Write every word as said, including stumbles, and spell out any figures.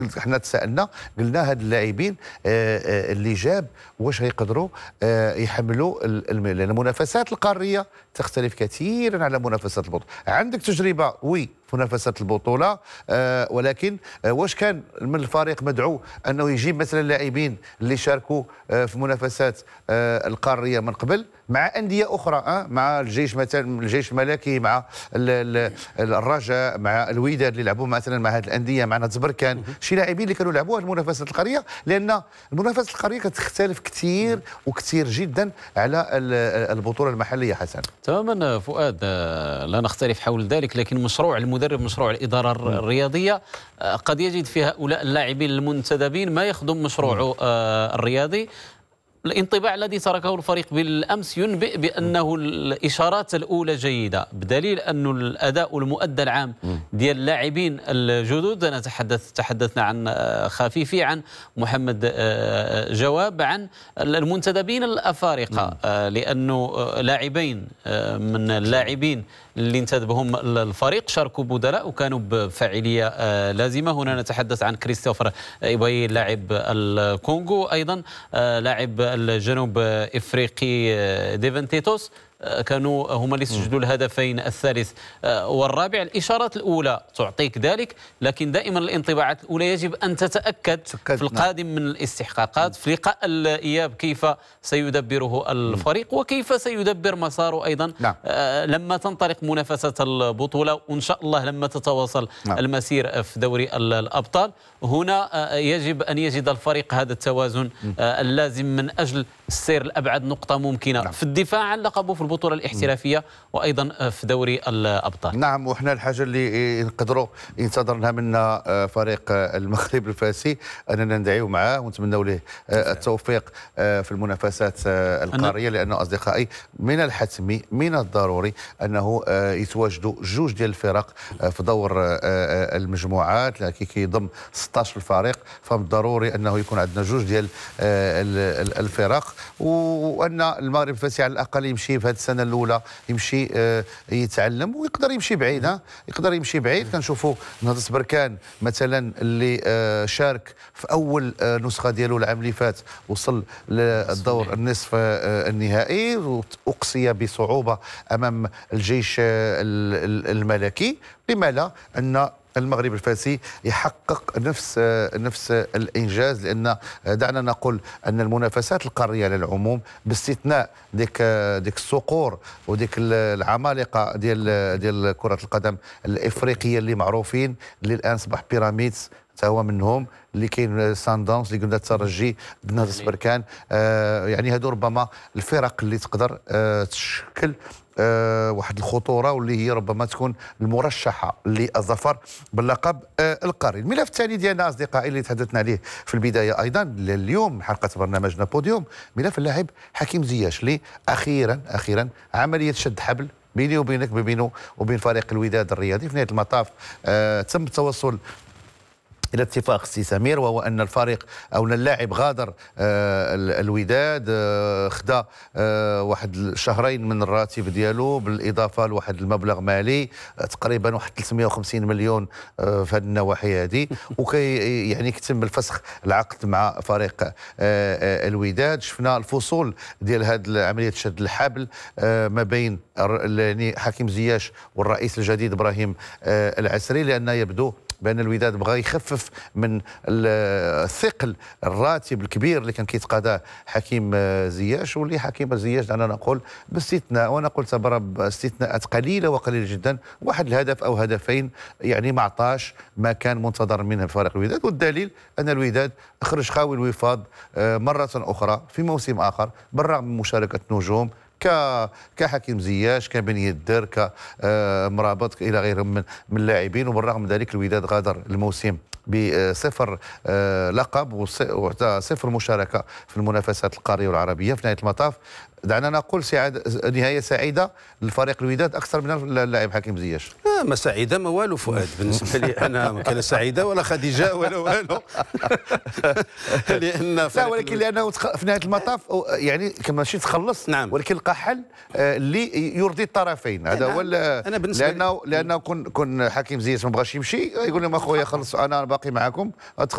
حنا تساءلنا قلنا هاد اللاعبين اللي جاب واش غيقدروا يحملوا لان المنافسات القاريه تختلف كثيرا على منافسات البطوله. عندك تجربه وي في منافسات البطوله، آه ولكن آه واش كان من الفريق مدعو انه يجيب مثلا لاعبين اللي شاركوا آه في منافسات آه القاريه من قبل مع انديه اخرى، آه مع الجيش مثلا، الجيش الملكي، مع ال ال الرجاء، مع الوداد اللي لعبوا مثلا مع هذه الانديه، مع نادي بركان، شي لاعبين اللي كانوا لعبوا المنافسات القاريه، لان المنافسات القاريه كتختلف كثير وكثير جدا على البطوله المحليه. حسن تماما فؤاد، لا نختلف حول ذلك، لكن مشروع المدرب، مشروع الاداره الرياضيه قد يجد في هؤلاء اللاعبين المنتدبين ما يخدم مشروعه الرياضي. الانطباع الذي تركه الفريق بالامس ينبئ بانه الاشارات الاولى جيده، بدليل انه الاداء المؤدى العام ديال اللاعبين الجدد، انا تحدث تحدثنا عن خفيفي، عن محمد جواب، عن المنتدبين الافارقه، لانه لاعبين من اللاعبين اللي انتدبهم الفريق شاركوا بدلاء وكانوا بفاعليه لازمه. هنا نتحدث عن كريستوفر إيباي لاعب الكونغو، ايضا لاعب الجنوب افريقي ديفنتيتوس، كانوا هما اللي سجلوا الهدفين الثالث والرابع. الاشارات الاولى تعطيك ذلك، لكن دائما الانطباعات الاولى يجب ان تتاكد في القادم من الاستحقاقات، في لقاء الاياب كيف سيدبره الفريق وكيف سيدبر مساره ايضا لما تنطلق منافسه البطوله، وان شاء الله لما تتواصل المسير في دوري الابطال. هنا يجب ان يجد الفريق هذا التوازن اللازم من اجل السير لابعد نقطه ممكنه في الدفاع عن لقبه في البطوله الاحترافيه وايضا في دوري الابطال. نعم، وحنا الحاجه اللي نقدروا ينتظرنها منا فريق المغرب الفاسي اننا ندعيو معاه ونتمنوا له التوفيق في المنافسات القاريه، لانه اصدقائي من الحتمي من الضروري انه يتواجدوا جوج ديال الفرق في دور المجموعات، لكن كيضم ستة عشر فريق، فمن الضروري انه يكون عندنا جوج ديال الفرق، وان المغرب الفاسي على الاقل يمشي في هذه السنه الاولى، يمشي يتعلم ويقدر يمشي بعيد. ها يقدر يمشي بعيد. كنشوفوا نهضه بركان مثلا اللي شارك في اول نسخه ديالو العام اللي فات، وصل للدور النصف النهائي واقصي بصعوبه امام الجيش الملكي. لما لا ان المغرب الفاسي يحقق نفس نفس الانجاز، لان دعنا نقول ان المنافسات القاريه على العموم باستثناء ديك ديك الصقور وديك العمالقه ديال ديال كره القدم الافريقيه اللي معروفين، اللي الان صبح بيراميدز حتى هو منهم، اللي كاين سان دونس، اللي قلنا الترجي، بنهضه بركان، آه يعني هادو ربما الفرق اللي تقدر آه تشكل آه واحد الخطوره، واللي هي ربما تكون المرشحه للظفر باللقب آه القاري. الملف الثاني ديالنا اصدقائي اللي تحدثنا عليه في البدايه ايضا اليوم حلقه برنامجنا بوديوم، ملف اللاعب حكيم زياش، اللي اخيرا اخيرا عمليه شد حبل بيني وبينك، بينه وبين فريق الوداد الرياضي. في نهايه المطاف آه تم التوصل الى اتفاق سي سمير، وهو ان الفريق او ان اللاعب غادر آه الوداد، آه خدا آه واحد الشهرين من الراتب ديالو، بالاضافه لواحد المبلغ مالي آه تقريبا واحد ثلاثمئة وخمسين مليون آه في هذه النواحي هذه، وكي يعني يتم الفسخ العقد مع فريق آه آه الوداد. شفنا الفصول ديال هذه عمليه شد الحبل آه ما بين يعني حكيم زياش والرئيس الجديد ابراهيم آه العسري، لان يبدو بان الوداد بغى يخفف من الثقل الراتب الكبير اللي كان كيتقاضاه حكيم زياش، واللي حكيم زياش انا نقول باستثناء، وانا قلت باستثناءات قليله وقليله جدا، واحد الهدف او هدفين يعني ما عطاش ما كان منتظر من فريق الوداد. والدليل ان الوداد خرج خاوي الوفاض مره اخرى في موسم اخر، بالرغم من مشاركه نجوم كحكيم زياش، كبني الدر، كمرابط الى غيرهم من من اللاعبين، وبالرغم من ذلك الوداد غادر الموسم بصفر لقب وصفر مشاركه في المنافسات القاريه والعربيه. في نهايه المطاف دعنا نقول سعادة نهايه سعيده للفريق الوداد اكثر من اللاعب حكيم زياش. آه ما سعيده ما والو فؤاد، بالنسبه لي انا ما كان سعيده ولا خديجه ولا والو لان لا، ولكن لانه في نهايه المطاف يعني كما ماشي تخلص، نعم، ولكن لقى حل اللي يرضي الطرفين. هذا هو انا بالنسبه لانه لانه كون كون حكيم زياش ما بغاش يمشي، يقول لهم اخويا خلصوا انا باقي معكم.